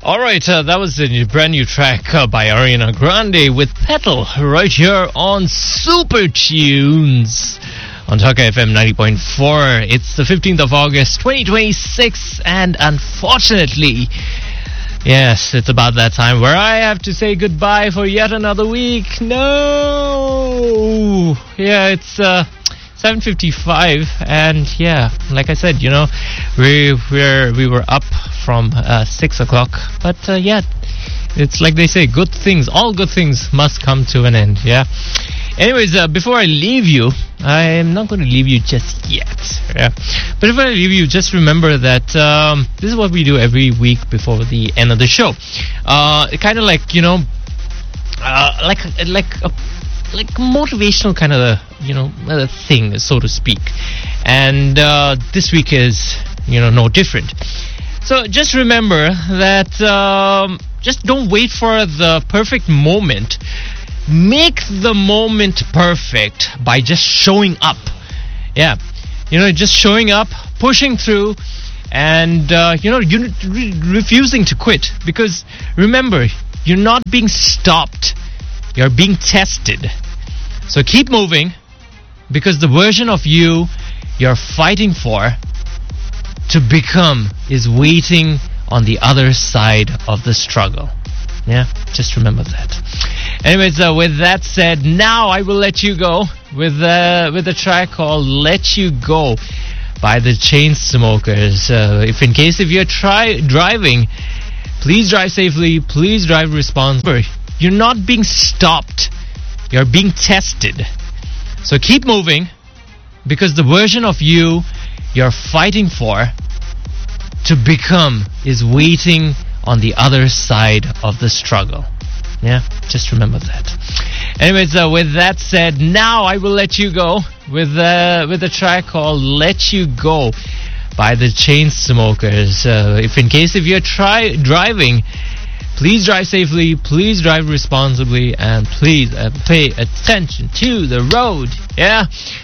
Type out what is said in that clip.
Alright, that was a brand new track by Ariana Grande with Petal right here on Super Tunes on Talk FM 90.4. It's the 15th of August 2026, and unfortunately, yes, it's about that time where I have to say goodbye for yet another week. No! Yeah, it's 7:55, and yeah, like I said, you know, we were up from 6 o'clock, but yeah, it's like they say, all good things must come to an end. Yeah. Anyways, before I leave you, I'm not going to leave you just yet. Yeah. But if I leave you, just remember that this is what we do every week before the end of the show. Kind of like, you know, like motivational kind of thing, so to speak. And this week is, you know, no different. So just remember that just don't wait for the perfect moment. Make the moment perfect by just showing up. Yeah, you know, just showing up, pushing through, and you're refusing to quit. Because remember, you're not being stopped, you're being tested. So keep moving, because the version of you you're fighting for to become is waiting on the other side of the struggle. Yeah, just remember that. Anyways, with that said, now I will let you go with a track called "Let You Go" by the Chainsmokers. If you're driving, please drive safely. Please drive responsibly. You're not being stopped. You're being tested. So keep moving, because the version of you you're fighting for to become is waiting on the other side of the struggle. Yeah, just remember that. Anyways, with that said, now I will let you go with a track called "Let You Go" by the Chainsmokers. If you're driving, please drive safely, please drive responsibly, and please pay attention to the road. Yeah.